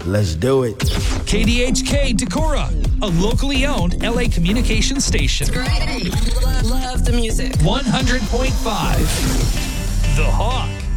Let's do it. KDHK Decorah, a locally owned LA communications station. Great. Love the music. 100.5. The Hawk.